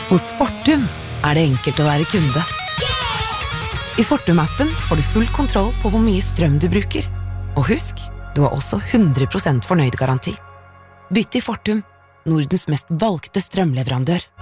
Hos Fortum det enkelt å være kunde. I Fortum-appen får du full kontroll på hvor mye strøm du bruker. Og husk, du har også 100% fornøyd garanti. Bytt til Fortum, Nordens mest valgte strømleverandør.